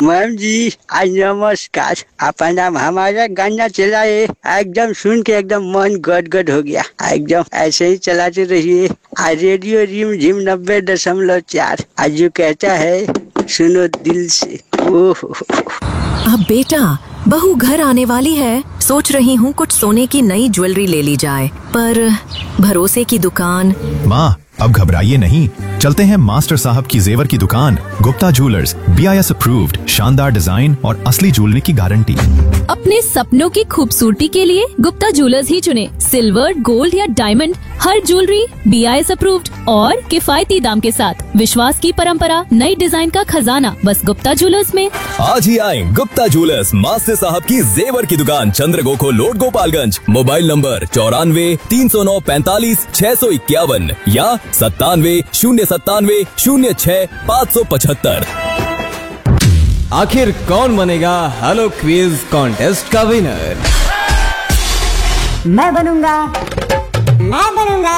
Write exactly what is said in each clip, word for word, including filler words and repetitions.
Ma'am जी आज नमस्कार। आपका नाम हमारा गाना चलाए, एकदम सुन के एकदम मन गदगद हो गया। एकदम ऐसे ही चलाते रहिए। आज रेडियो रिम झिम नब्बे दशमलव चार आज जो कहता है सुनो दिल से। ओह अब बेटा बहू घर आने वाली है, सोच रही हूँ कुछ सोने की नई ज्वेलरी ले ली जाए, पर भरोसे की दुकान। माँ अब घबराइए नहीं, चलते हैं मास्टर साहब की जेवर की दुकान। Gupta jewellers, B I S approved, शानदार डिजाइन और असली ज्वेलरी की गारंटी। अपने सपनों की खूबसूरती के लिए गुप्ता ज्वेलर्स ही चुने। सिल्वर, गोल्ड या diamond, her jewellery B I S approved और किफायती दाम के साथ। विश्वास की परंपरा, नई डिजाइन का खजाना, बस गुप्ता ज्वेलर्स में। आज ही आए गुप्ता ज्वेलर्स, मास्टर साहब की जेवर की दुकान, चंद्रगोखो रोड, गोपालगंज। मोबाइल नंबर चौरानवे तीन सौ नौ पैंतालीस छह सौ इक्यावन या सत्तानवे शून्य सत्तानवे शून्य छह पाँच सौ पचहत्तर। आखिर कौन बनेगा हेलो क्विज कॉन्टेस्ट का विनर? मैं बनूंगा, मैं बनूंगा,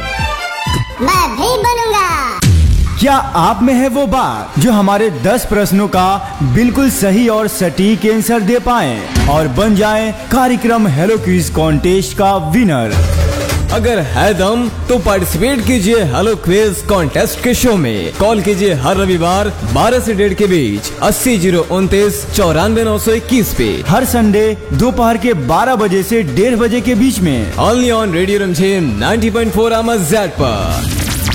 मैं भी बनूंगा। क्या आप में है वो बात जो हमारे दस प्रश्नों का बिल्कुल सही और सटीक आंसर दे पाए और बन जाए कार्यक्रम हेलो क्विज कॉन्टेस्ट का विनर? अगर है दम तो पार्टिसिपेट कीजिए हेलो क्विज कॉन्टेस्ट के शो में। कॉल कीजिए हर रविवार बारह से डेढ़ के बीच अस्सी जीरो उनतीस चौरानवे नौ सौ इक्कीस पे। हर संडे दोपहर के बारह बजे से डेढ़ बजे के बीच में ओनली ऑन रेडियो रिमझिम नाइंटी पॉइंट फोर एमएज़ पर।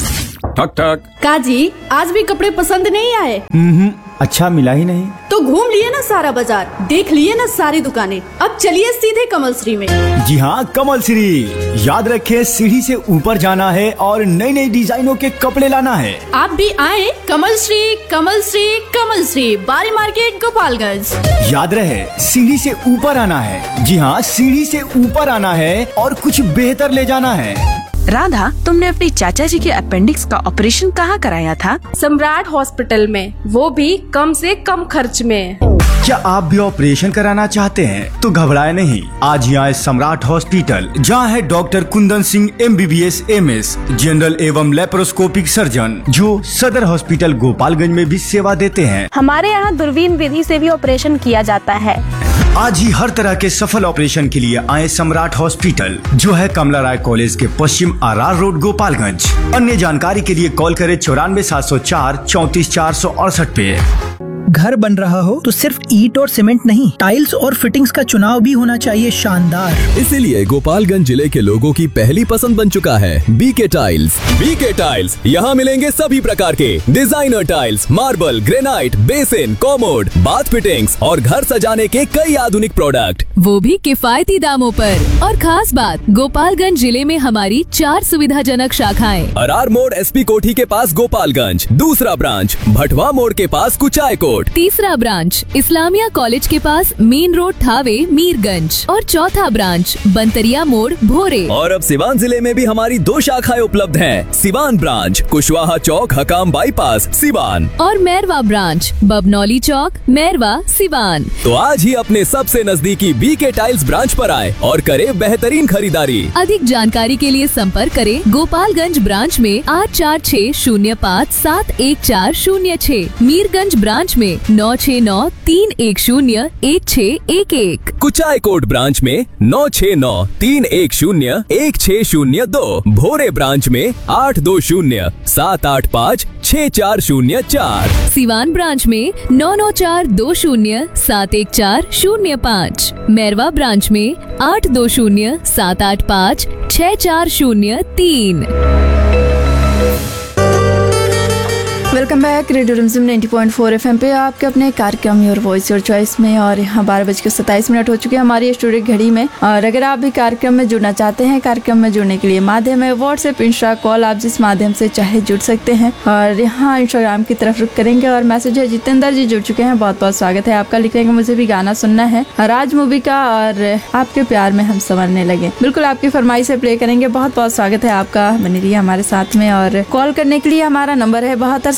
ठक ठक। काजी आज भी कपड़े पसंद नहीं आए? हम्म अच्छा मिला ही नहीं तो घूम लिए ना सारा बाजार, देख लिए ना सारी दुकानें, अब चलिए सीधे कमल श्री में। जी हाँ, कमल श्री। याद रखें सीढ़ी से ऊपर जाना है और नई नई डिजाइनों के कपड़े लाना है। आप भी आए कमल श्री, कमल श्री, कमल श्री, बारी मार्केट, गोपालगंज। याद रहे सीढ़ी से ऊपर आना है। जी हाँ, सीढ़ी से ऊपर आना है और कुछ बेहतर ले जाना है। राधा, तुमने अपने चाचा जी के अपेंडिक्स का ऑपरेशन कहाँ कराया था? सम्राट हॉस्पिटल में, वो भी कम से कम खर्च में। क्या आप भी ऑपरेशन कराना चाहते हैं तो घबराए नहीं, आज ही आए सम्राट हॉस्पिटल, जहां है doctor Kundan Singh M B B S M S, general एवं लेप्रोस्कोपिक सर्जन, जो सदर हॉस्पिटल गोपालगंज में भी सेवा देते हैं। हमारे यहाँ दूरबीन विधि से भी ऑपरेशन किया जाता है। आज ही हर तरह के सफल ऑपरेशन के लिए आए सम्राट हॉस्पिटल, जो है कमला राय कॉलेज के पश्चिम आर रोड, गोपालगंज। अन्य जानकारी के लिए कॉल करें चौरानवे सात सौ चार चौंतीस चार सौ अड़सठ पे। घर बन रहा हो तो सिर्फ ईंट और सीमेंट नहीं, टाइल्स और फिटिंग्स का चुनाव भी होना चाहिए शानदार। इसीलिए गोपालगंज जिले के लोगों की पहली पसंद बन चुका है बीके टाइल्स। बीके टाइल्स, यहाँ मिलेंगे सभी प्रकार के designer tiles, marble, granite, basin, commode, bath fittings और घर सजाने के कई आधुनिक प्रोडक्ट, वो भी किफायती दामों पर। और खास बात, गोपालगंज जिले में हमारी चार सुविधाजनक शाखाएं। अरार मोड़ एस पी कोठी के पास गोपालगंज, दूसरा ब्रांच भटवा मोड़ के पास कुचायकोट, तीसरा ब्रांच इस्लामिया कॉलेज के पास मेन रोड थावे मीरगंज और चौथा ब्रांच बंतरिया मोड़ भोरे। और अब सिवान जिले में भी हमारी दो शाखाएं उपलब्ध हैं। सिवान ब्रांच कुशवाहा चौक हकाम बाईपास सिवान और मैरवा ब्रांच बबनौली चौक मैरवा सिवान। तो आज ही अपने सबसे नजदीकी बीके टाइल्स ब्रांच पर आए और करे बेहतरीन खरीदारी। अधिक जानकारी के लिए संपर्क करें गोपालगंज ब्रांच में आठ चार छह शून्य पाँच सात एक चार शून्य छह, मीरगंज ब्रांच में नौ छह नौ तीन एक शून्य एक छह एक एक, कुचायकोट ब्रांच में नौ छह नौ तीन एक शून्य एक छह शून्य दो, भोरे ब्रांच में आठ दो शून्य सात आठ पाँच छह चार शून्य चार, सिवान ब्रांच में नौ नौ चार दो शून्य सात एक चार शून्य पाँच, मैरवा ब्रांच में आठ दो शून्य सात आठ पाँच छह चार शून्य तीन। वेलकम बैक रेडियो रिमझिम नाइंटी पॉइंट फोर एफएम पे आपके अपने कार्यक्रम योर वॉइस योर चॉइस में। और यहाँ बारह बज के सत्ताईस मिनट हो चुके हैं हमारी स्टूडियो घड़ी में। और अगर आप भी कार्यक्रम में जुड़ना चाहते हैं, कार्यक्रम में जुड़ने के लिए माध्यम है व्हाट्सएप, इंस्टा, कॉल, आप जिस माध्यम से चाहे जुड़ सकते हैं। और यहाँ इंस्टाग्राम की तरफ रुक करेंगे और मैसेज है जितेंद्र जी जुड़ चुके हैं, बहुत बहुत स्वागत है आपका। लिख रहे हैं मुझे भी गाना सुनना है राज मूवी का और आपके प्यार में हम संवरने लगे। बिल्कुल आपकी फरमाइश से प्ले करेंगे, बहुत बहुत स्वागत है आपका, बने रहिए हमारे साथ में। और कॉल करने के लिए हमारा नंबर है बहत्तर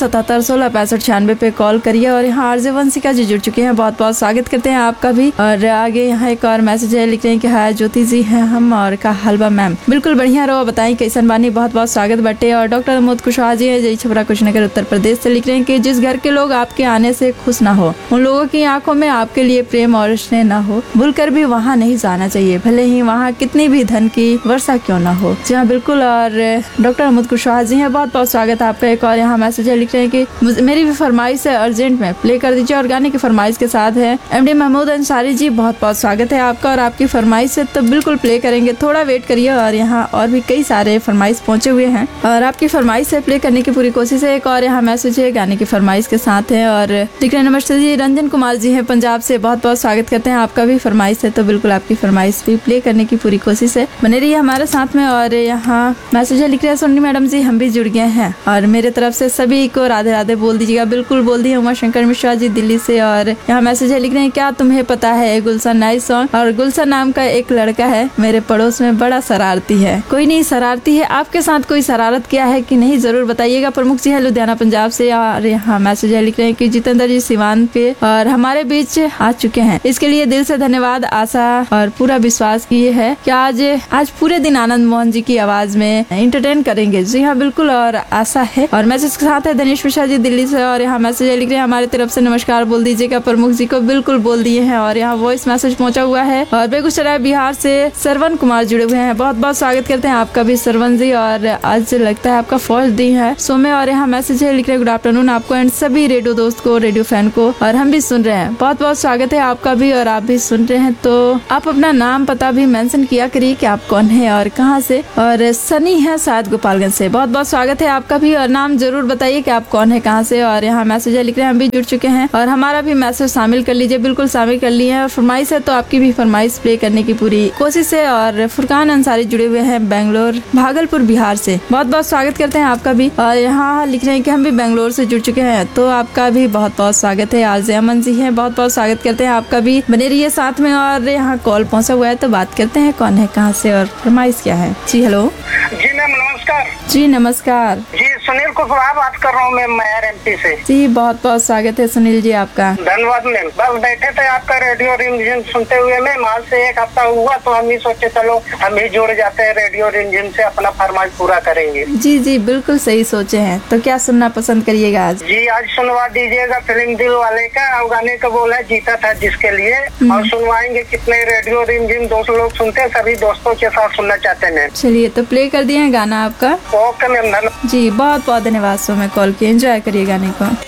सतहत्तर सोलह पैंसठ छियानवे पे कॉल करिए। और यहाँ आरजे वंशिका जी जुड़ चुके हैं, बहुत बहुत स्वागत करते हैं आपका भी। और आगे यहाँ एक और मैसेज है, लिख रहे हैं कि हाय ज्योति जी हैं हम और का हलवा मैम, बिल्कुल बढ़िया रहो, बताई कैसन बानी, बहुत बहुत स्वागत बटे। और डॉक्टर अमोद कुशवाहा जी है जय छपरा कुशीनगर उत्तर प्रदेश से, लिख रहे हैं कि जिस घर के लोग आपके आने से खुश ना हो, उन लोगों की आंखों में आपके लिए प्रेम और स्नेह न हो, भूलकर भी वहाँ नहीं जाना चाहिए, भले ही वहाँ कितनी भी धन की वर्षा क्यों ना हो। जी हाँ बिल्कुल। और डॉक्टर अमोद कुशवाहा जी है, बहुत बहुत स्वागत है आपका। एक और यहाँ मैसेज है, लिख रहे हैं कि मेरी भी फरमाइश है, अर्जेंट में प्ले कर दीजिए। और गाने की फरमाइश के साथ है एमडी महमूद अंसारी जी, बहुत बहुत स्वागत है आपका। और आपकी फरमाइश है तो बिल्कुल प्ले करेंगे, थोड़ा वेट करिए। और यहाँ और भी कई सारे फरमाइश पहुँचे हुए हैं और आपकी फरमाइश है प्ले करने की पूरी कोशिश है। एक और यहाँ मैसेज है गाने की फरमाइश के साथ है और लिख रहे हैं नमस्ते जी, रंजन कुमार जी है पंजाब से, बहुत बहुत स्वागत करते हैं आपका भी। फरमाइश है तो बिल्कुल आपकी फरमाइश भी प्ले करने की पूरी कोशिश है, बने रहिए हमारे साथ में। और यहाँ मैसेज है, लिख रहे हैं सोनी मैडम जी हम भी जुड़ गए हैं और मेरे तरफ से सभी को राधे राधे बोल दीजिएगा। बिल्कुल बोल दिए उमा शंकर मिश्रा जी दिल्ली से। और यहाँ मैसेज है, लिख रहे हैं क्या तुम्हें पता है गुलशन नाइस सॉन्ग, और गुलशन नाम का एक लड़का है मेरे पड़ोस में, बड़ा शरारती है। कोई नहीं शरारती है, आपके साथ कोई शरारत किया है कि नहीं जरूर बताइएगा। प्रमुख जी है लुधियाना पंजाब से। और यहाँ मैसेज है, लिख रहे हैं कि जितेंद्र जी सिवान पे और हमारे बीच आ चुके हैं, इसके लिए दिल से धन्यवाद। आशा और पूरा विश्वास की है कि आज आज पूरे दिन आनंद मोहन जी की आवाज में एंटरटेन करेंगे। जी हाँ बिल्कुल और आशा है। और मैसेज के साथ है दिनेश मिश्रा जी दिल्ली से। और यहाँ मैसेज है, लिख रहे हैं हमारी तरफ से नमस्कार बोल दीजिएगा प्रमुख जी को, बिल्कुल बोल दिए हैं। और यहाँ वॉइस मैसेज पहुंचा हुआ है और बेगूसराय बिहार से सरवन कुमार जुड़े हुए हैं, बहुत बहुत स्वागत करते हैं आपका भी सरवन जी। और आज लगता है आपका फर्स्ट दिन है सो में। और यहाँ मैसेज है, लिख रहे गुड आफ्टरनून आपको एंड सभी रेडियो दोस्त को, रेडियो फैन को, और हम भी सुन रहे हैं, बहुत बहुत स्वागत है आपका भी। और आप भी सुन रहे हैं तो आप अपना नाम पता भी मेंशन किया करिए कि आप कौन है और कहाँ से। और सनी है शायद गोपालगंज से, बहुत बहुत स्वागत है आपका भी और नाम जरूर बताइए कि आप कौन है कहाँ से। और यहाँ मैसेज है, लिख रहे हैं हम भी जुड़ चुके हैं और हमारा भी मैसेज शामिल कर लीजिए, बिल्कुल शामिल कर लिए हैं। फरमाइश है तो आपकी भी फरमाइश प्ले करने की पूरी कोशिश है। और फुरकान अंसारी जुड़े हुए हैं बेंगलोर भागलपुर बिहार से, बहुत बहुत स्वागत करते हैं आपका भी। और यहाँ लिख रहे हैं कि हम भी बेंगलोर से जुड़ चुके हैं तो आपका भी बहुत बहुत स्वागत है। आरजे अमन जी है, बहुत बहुत स्वागत करते हैं आपका भी, बने रहिए साथ में। और यहाँ कॉल पहुँचा हुआ है तो बात करते हैं कौन है कहाँ से और फरमाइश क्या है। जी हेलो जी मैम नमस्कार। जी नमस्कार जी सुनील कुशवाहा बात कर रहा हूँ मैं मैयर एमपी से। जी बहुत बहुत स्वागत है सुनील जी आपका। धन्यवाद मैम। बस बैठे थे आपका रेडियो रिमझिम सुनते हुए मैम, आज से एक हफ्ता हुआ तो हम ही सोचे चलो हम ही जुड़ जाते हैं, रेडियो रिमझिम से अपना फरमाइश पूरा करेंगे। जी जी बिल्कुल सही सोचे हैं, तो क्या सुनना पसंद करिएगा आज? जी आज सुनवा दीजिएगा फिल्म दिल वाले का, और गाने का बोला जीता था जिसके लिए, और सुनवाएंगे कितने रेडियो रिमझिम दोस्त लोग सुनते हैं, सभी दोस्तों के साथ सुनना चाहते हैं। चलिए तो प्ले कर दिए गाना आपका। Okay ma'am. जी बहुत बहुत धन्यवाद। सो मैं कॉल किया, एंजॉय करिए गाने को।